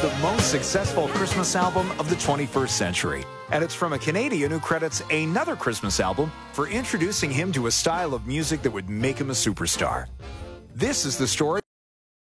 the most successful Christmas album of the 21st century. And it's from a Canadian who credits another Christmas album for introducing him to a style of music that would make him a superstar. This is the story